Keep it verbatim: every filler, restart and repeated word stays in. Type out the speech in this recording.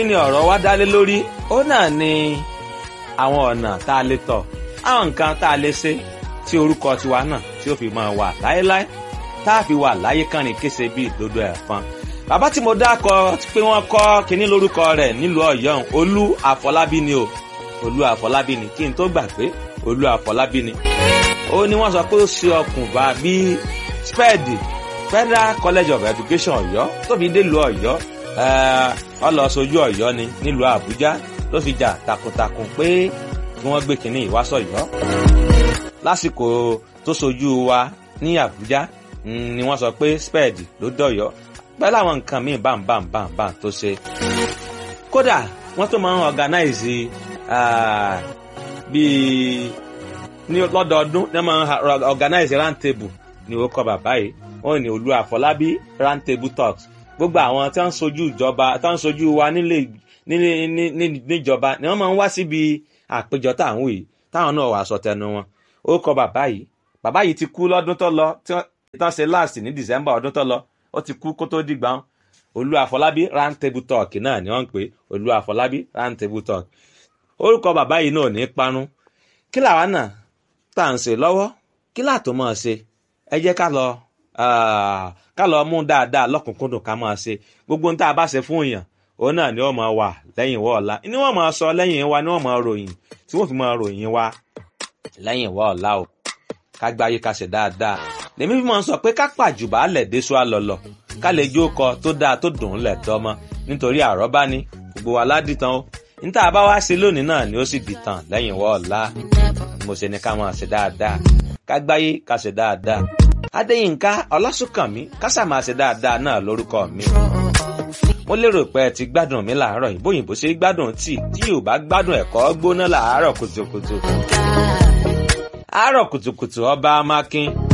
ni ọ̀rọ̀ wa dálé lórí ó náà ni àwọn ọ̀nà tá a lè tọ̀ àwọn nǹkan tá a lè ṣe tí orúkọ tiwa náà tí ó fi máa wà láéláé tá a fi wà láyé kánrin kése bí ìdodo ẹ̀fọn. Bàbá tí mo dákọ pé wọ́n kọ́ kinní lórúkọ rẹ̀ nílùú Ọ̀yọ́ Olú Àfọlábí ni o Olú Àfọlábí ni kí n tó gbà pé Olú Àfọlábí ni. Ó ní wọ́n sọ pé ó ṣe ọkùnbà bíi spẹ́ẹ̀dì Federal College of Education Ọ̀yọ́ tó fi dé ìlú Ọ̀yọ́ ó lọ sójú Ọ̀yọ́ ni nílùú Àbújá ló fi jà takuntakun pé kí wọ́n gbé kinní ìwásọ̀yọ́. Lásìkò tó sojú wa ní Àbújá ni wọ́n sọ pé spẹ́ẹ̀dì ló dọ̀yọ́ pẹ̀lú àwọn nǹkan míì bámbámbámbá tó ṣe. Kódà wọ́n tó máa ń organize bíi ní lọ́dọọdún ní wọ́n máa ń organize round table ní ó kọ bàbá yìí wọ́n ní Olú Àfọlábí round table talks. Gbogbo àwọn tí wọ́n ń sojú ìjọba tí wọ́n ń sojú wa nílé níjọba ni wọ́n máa ń wá síbi àpéjọ táwọn yìí táwọn náà wàá sọ tẹnu wọn. Ó kọ bàbá yìí bàbá yìí ti kú lọ́dún tó lọ tí wọ́n ṣe last ní December ọdún tó lọ ó ti kú kó tó dìgbà wọn. Olú Àfọlábí round table talk náà ni wọ́n ń pè Olú Àfọlábí round table talk. Orúkọ bàbá yìí náà ní parun. Kí làwa náà tá à ń ṣe lọ́wọ́ kí láàtò máa ṣe ẹ jẹ́ ká lọ ká lọ mú dáadáa lọ́kùnkúndùn ká máa ṣe gbogbo ohun tá a bá ṣe fún èèyàn òun náà ni wọ́n máa wà lẹ́yìn wọ́ ọ̀la ni wọ́n máa sọ lẹ́yìn wa ni wọ́n máa ròyìn tí wọ́n fi máa ròyìn wa lẹ́yìn wọ́ ọ̀la o ká gbáyé ká ṣe dáadáa lèmi fi máa ń sọ pé ká pàjùbà lẹ̀ déṣu àlọ́lọ̀ ká lè jó kọ tó dáa tó dùn ún lẹ̀ tọ́mọ nítorí àrọ́bá ni gbogbo wa ládìtàn o níta bá wá ṣe lónìí náà ni ó sì dìtàn lẹ́yìn wọ́ ọ̀la mo ṣe ni ká máa ṣe dáadáa ká gbáyé ká ṣe dáadáa. Adéyínká Ọlásùnkànmí kásà máa ṣe dáadáa náà lórúkọ mi. Mo lérò pé ẹ ti gbádùn mi láàárọ̀ yìí bóyìnbó ṣe gbádùn tí tí ò bá gbádùn ẹ̀kọ́ gbóná láàárọ̀ kùtùkùtù. Àárọ̀ kùtùkùtù ọba Amákin